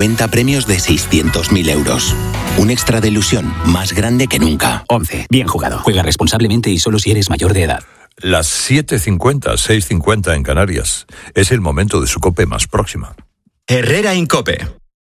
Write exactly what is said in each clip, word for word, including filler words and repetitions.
venta premios de seiscientos mil euros. Un extra de ilusión más grande que nunca. once. Bien jugado. Juega responsablemente y solo si eres mayor de edad. Las siete cincuenta, seis cincuenta en Canarias. Es el momento de su COPE más próxima. Herrera Incope.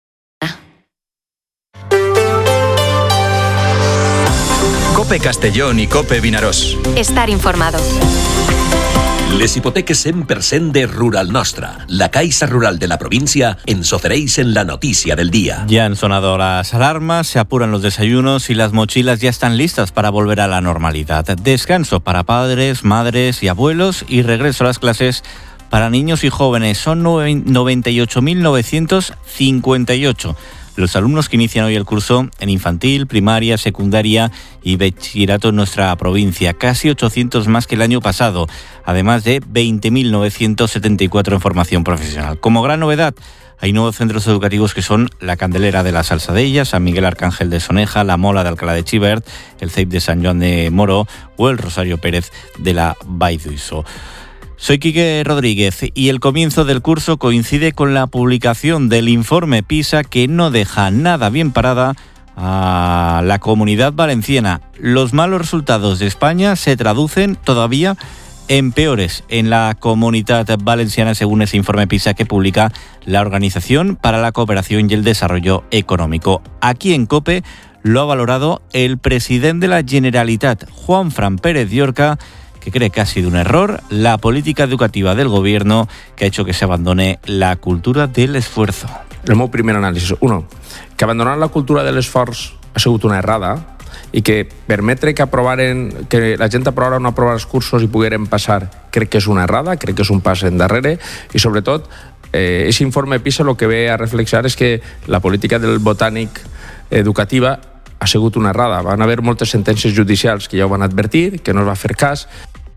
COPE Castellón i COPE Vinaròs. Estar informado. Les hipoteques cent per cent de Rural Nostra. La Caixa Rural de la provincia ens ofereix en la noticia del día. Ya han sonado las alarmas, se apuran los desayunos y las mochilas ya están listas para volver a la normalidad. Descanso para padres, madres y abuelos y regreso a las clases para niños y jóvenes. Son noventa y ocho mil novecientos cincuenta y ocho. Los alumnos que inician hoy el curso en infantil, primaria, secundaria y bachillerato en nuestra provincia, casi ochocientos más que el año pasado, además de veinte mil novecientos setenta y cuatro en formación profesional. Como gran novedad, hay nuevos centros educativos que son la Candelera de la Salsadella, San Miguel Arcángel de Soneja, la Mola de Alcalá de Xivert, el C E I P de San Joan de Moró o el Rosario Pérez de la Vall d'Uixó. Soy Quique Rodríguez y el comienzo del curso coincide con la publicación del informe PISA que no deja nada bien parada a la Comunidad Valenciana. Los malos resultados de España se traducen todavía en peores en la Comunidad Valenciana, según ese informe PISA que publica la Organización para la Cooperación y el Desarrollo Económico. Aquí en COPE lo ha valorado el presidente de la Generalitat, Juanfran Pérez Llorca, que cree que ha sido un error la política educativa del gobierno que ha hecho que se abandone la cultura del esfuerzo. El meu primer anàlisi, uno, que abandonar la cultura de l'esforç ha sigut una errada i que permetre que aprovaren, que la gent aprovara o no aprovara els cursos i pogueren passar, crec que és una errada, crec que és un pas endarrere i sobretot eh, aquest informe PISA el que ve a reflexar és que la política del botànic educativa ha sigut una errada. Van haver moltes sentències judicials que ja ho van advertir, que no es va fer cas.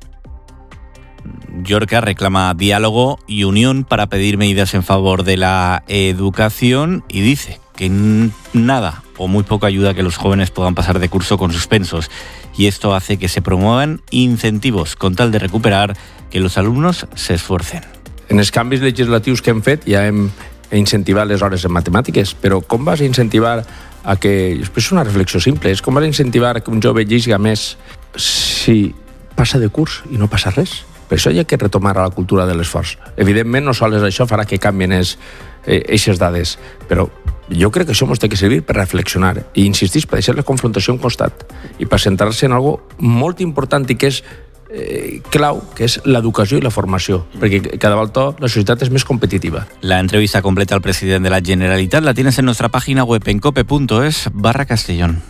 Llorca reclama diálogo y unión para pedir medidas en favor de la educación y dice que nada o muy poca ayuda que los jóvenes puedan pasar de curso con suspensos. Y esto hace que se promuevan incentivos con tal de recuperar que los alumnos se esfuercen. En els canvis legislatius que hem fet ja hem incentivat les hores en matemàtiques, però com vas incentivar a que... És una reflexió simple, és com vas incentivar a que un jove llegeixi més si passa de curs i no passa res? Per això hi ha que retomar la cultura de l'esforç. Evidentment, no sols això farà que canvien aquestes dades, però jo crec que això ens té que servir per reflexionar i insistir, per deixar la confrontació en constat i per centrar-se en algo molt important i que és eh, clau, que és l'educació i la formació, perquè cada volta la societat és més competitiva. La entrevista completa al presidente de la Generalitat la tienes en nuestra página web en cope punto es barra Castellón.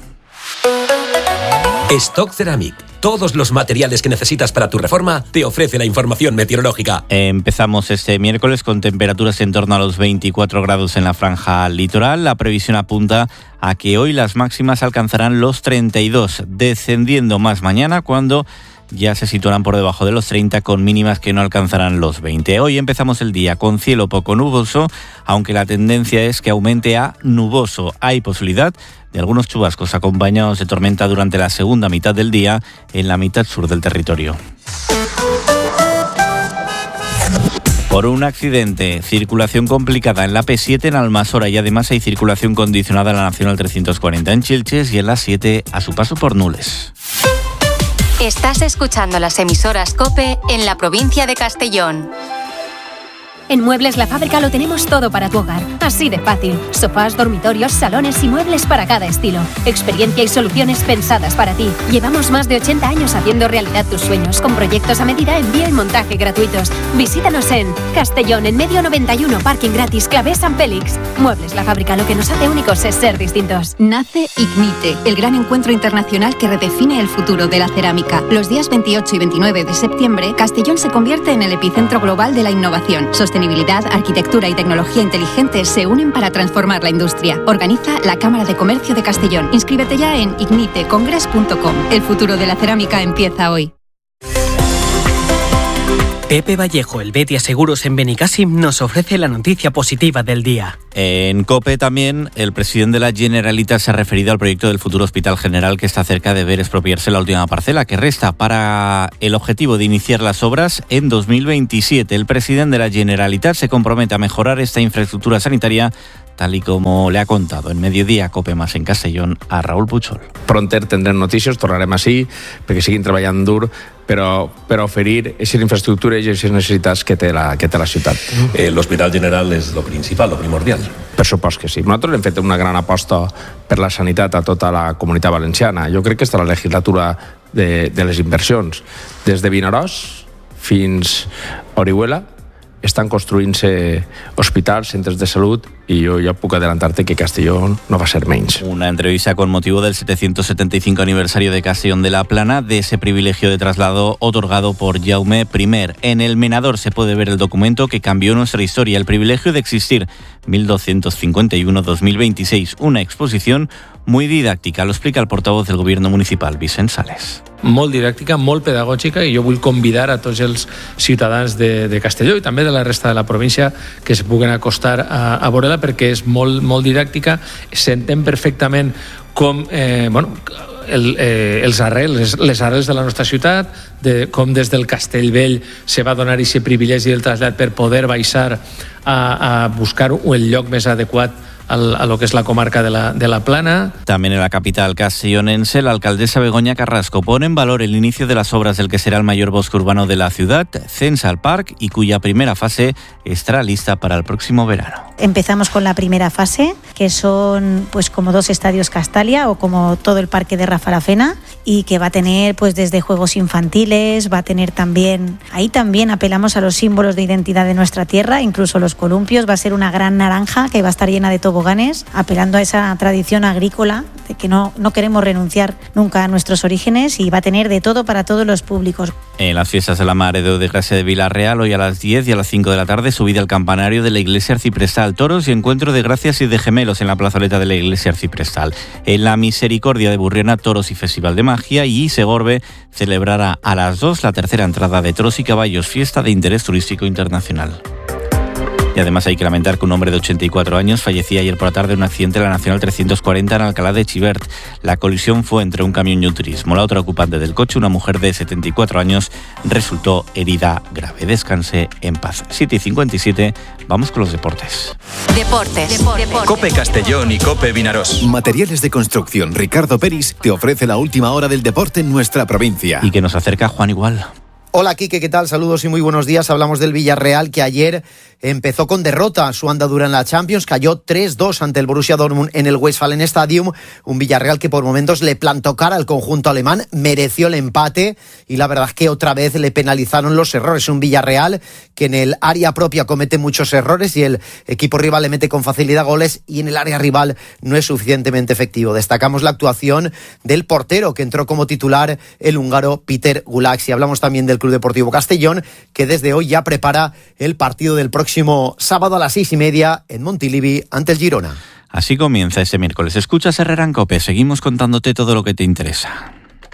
Stock Ceramic. Todos los materiales que necesitas para tu reforma te ofrece la información meteorológica. Empezamos este miércoles con temperaturas en torno a los veinticuatro grados en la franja litoral. La previsión apunta a que hoy las máximas alcanzarán los treinta y dos, descendiendo más mañana cuando ya se situarán por debajo de los treinta con mínimas que no alcanzarán los veinte. Hoy empezamos el día con cielo poco nuboso, aunque la tendencia es que aumente a nuboso. Hay posibilidad de algunos chubascos acompañados de tormenta durante la segunda mitad del día en la mitad sur del territorio. Por un accidente, circulación complicada en la P siete en Almasora y además hay circulación condicionada en la Nacional trescientos cuarenta en Chilches y en la siete a su paso por Nules. Estás escuchando las emisoras COPE en la provincia de Castellón. En Muebles La Fábrica lo tenemos todo para tu hogar, así de fácil. Sofás, dormitorios, salones y muebles para cada estilo. Experiencia y soluciones pensadas para ti. Llevamos más de ochenta años haciendo realidad tus sueños, con proyectos a medida, envío y montaje gratuitos. Visítanos en Castellón, en Medio noventa y uno, parking gratis, Clavé San Félix. Muebles La Fábrica, lo que nos hace únicos es ser distintos. Nace Ignite, el gran encuentro internacional que redefine el futuro de la cerámica. Los días veintiocho y veintinueve de septiembre, Castellón se convierte en el epicentro global de la innovación. Sostenibilidad, arquitectura y tecnología inteligente se unen para transformar la industria. Organiza la Cámara de Comercio de Castellón. Inscríbete ya en ignite congress punto com. El futuro de la cerámica empieza hoy. Pepe Vallejo, el Betia Seguros en Benicàssim, nos ofrece la noticia positiva del día. En COPE también, el presidente de la Generalitat se ha referido al proyecto del futuro Hospital General que está cerca de ver expropiarse la última parcela que resta para el objetivo de iniciar las obras en dos mil veintisiete. El presidente de la Generalitat se compromete a mejorar esta infraestructura sanitaria tal y como le ha contado en Mediodía Cope Más en Castellón a Raúl Puchol. Pronter tendrem notícies, tornarem així, perquè siguin treballant dur, però per oferir aquestes infraestructures i aquestes necessitats que té la, que té la ciutat. Eh, L'Hospital General és lo principal, lo primordial. Per supost que sí. Nosaltres hem fet una gran aposta per la sanitat a tota la comunitat valenciana. Jo crec que està la legislatura de, de les inversions. Des de Vinaròs fins a Orihuela estan construint-se hospitals, centres de salut, y yo ya puedo adelantarte que Castellón no va a ser menys. Una entrevista con motivo del setecientos setenta y cinco aniversario de Castellón de la Plana, de ese privilegio de traslado otorgado por Jaume primero. En el Menador se puede ver el documento que cambió nuestra historia, el privilegio de existir, mil doscientos cincuenta y uno a dos mil veintiséis, una exposición muy didáctica, lo explica el portavoz del Gobierno Municipal, Vicent Sales. Molt didàctica, molt pedagògica, i jo vull convidar a tots els ciutadans de, de Castelló i també de la resta de la província que se puguen acostar a, a veure-la, perquè és molt, molt didàctica, s'entén perfectament com eh, bueno, el, eh, els arrels, les, les arrels de la nostra ciutat, de com des del Castellvell se va donar aquest privilegi del trasllat per poder baixar a, a buscar el lloc més adequat a lo que es la comarca de la, de la Plana. También en la capital castellonense, la alcaldesa Begoña Carrasco pone en valor el inicio de las obras del que será el mayor bosque urbano de la ciudad, Central Park, y cuya primera fase estará lista para el próximo verano. Empezamos con la primera fase, que son pues como dos estadios Castalia o como todo el parque de Rafarafena, y que va a tener pues desde juegos infantiles, va a tener también, ahí también apelamos a los símbolos de identidad de nuestra tierra, incluso los columpios, va a ser una gran naranja que va a estar llena de toboganes, apelando a esa tradición agrícola de que no, no queremos renunciar nunca a nuestros orígenes, y va a tener de todo para todos los públicos. En las fiestas de la Mare de Desgracia de Villarreal, hoy a las diez y a las cinco de la tarde, subida al campanario de la iglesia arciprestal, toros y encuentro de gracias y de gemelos en la plazoleta de la iglesia arciprestal. En la Misericordia de Burriana, toros y festival de magia, y Segorbe celebrará a las dos la tercera entrada de toros y caballos, fiesta de interés turístico internacional. Y además hay que lamentar que un hombre de ochenta y cuatro años fallecía ayer por la tarde en un accidente en la Nacional trescientos cuarenta en Alcalá de Xivert. La colisión fue entre un camión y un turismo. La otra ocupante del coche, una mujer de setenta y cuatro años, resultó herida grave. Descanse en paz. siete y cincuenta y siete, vamos con los deportes. Deportes. Deportes. Cope Castellón y Cope Vinaròs. Materiales de construcción Ricardo Peris te ofrece la última hora del deporte en nuestra provincia. Y que nos acerca Juan Igual. Hola Quique, ¿qué tal? Saludos y muy buenos días. Hablamos del Villarreal, que ayer empezó con derrota su andadura en la Champions, cayó tres dos ante el Borussia Dortmund en el Westfalen Stadium, un Villarreal que por momentos le plantó cara al conjunto alemán, mereció el empate y la verdad es que otra vez le penalizaron los errores. Un Villarreal que en el área propia comete muchos errores y el equipo rival le mete con facilidad goles, y en el área rival no es suficientemente efectivo. Destacamos la actuación del portero que entró como titular, el húngaro Peter Gulaxi. Hablamos también del Club Deportivo Castellón, que desde hoy ya prepara el partido del próximo sábado a las seis y media en Montilivi ante el Girona. Así comienza este miércoles. Escuchas Herrera en Cope. Seguimos contándote todo lo que te interesa.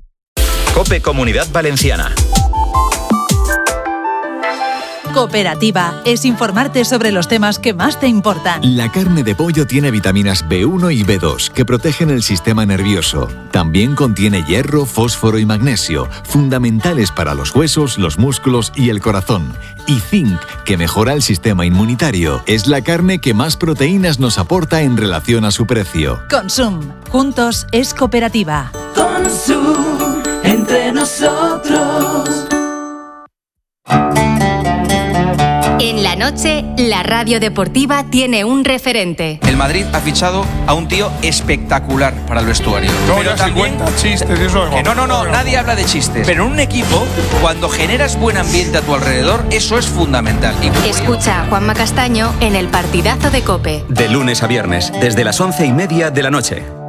Cope Comunidad Valenciana. Cooperativa es informarte sobre los temas que más te importan. La carne de pollo tiene vitaminas B uno y B dos que protegen el sistema nervioso. También contiene hierro, fósforo y magnesio, fundamentales para los huesos, los músculos y el corazón. Y zinc, que mejora el sistema inmunitario. Es la carne que más proteínas nos aporta en relación a su precio. Consum. Juntos es cooperativa. Consum. Entre nosotros. En la noche, la radio deportiva tiene un referente. El Madrid ha fichado a un tío espectacular para el vestuario. No, pero también chistes, eso que no, no, no, nadie habla de chistes. Pero en un equipo, cuando generas buen ambiente a tu alrededor, eso es fundamental. Escucha a Juanma Castaño en el partidazo de COPE. De lunes a viernes, desde las once y media de la noche.